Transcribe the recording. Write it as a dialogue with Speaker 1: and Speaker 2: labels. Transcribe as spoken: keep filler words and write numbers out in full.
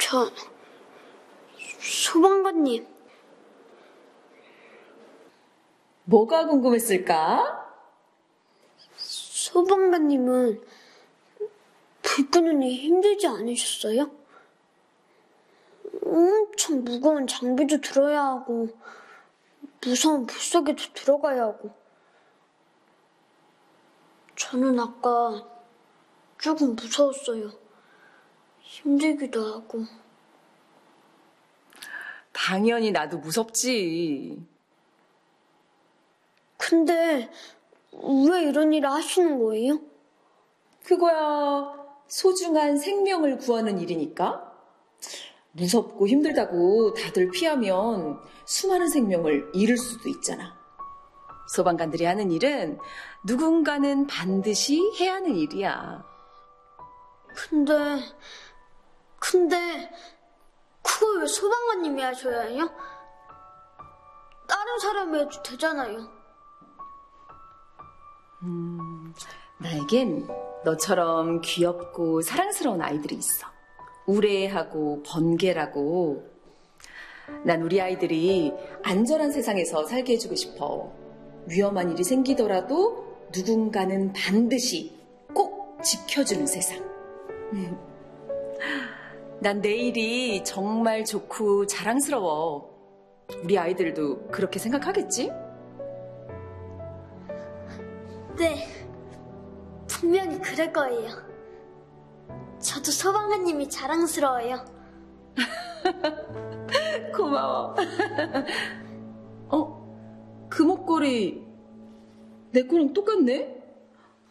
Speaker 1: 저, 소방관님.
Speaker 2: 뭐가 궁금했을까?
Speaker 1: 소방관님은 불 끄느니 힘들지 않으셨어요? 엄청 무거운 장비도 들어야 하고 무서운 불속에도 들어가야 하고. 저는 아까 조금 무서웠어요. 힘들기도 하고.
Speaker 2: 당연히 나도 무섭지.
Speaker 1: 근데 왜 이런 일을 하시는 거예요?
Speaker 2: 그거야 소중한 생명을 구하는 일이니까. 무섭고 힘들다고 다들 피하면 수많은 생명을 잃을 수도 있잖아. 소방관들이 하는 일은 누군가는 반드시 해야 하는 일이야.
Speaker 1: 근데, 근데 그걸 왜 소방관님이 하셔야 해요? 다른 사람이 해도 되잖아요.
Speaker 2: 음, 나에겐 너처럼 귀엽고 사랑스러운 아이들이 있어. 우레하고 번개라고. 난 우리 아이들이 안전한 세상에서 살게 해주고 싶어. 위험한 일이 생기더라도 누군가는 반드시 꼭 지켜주는 세상. 난 내일이 정말 좋고 자랑스러워. 우리 아이들도 그렇게 생각하겠지?
Speaker 1: 네, 분명히 그럴 거예요. 저도 소방관님이 자랑스러워요.
Speaker 2: 고마워. 어? 그 목걸이 내 거랑 똑같네?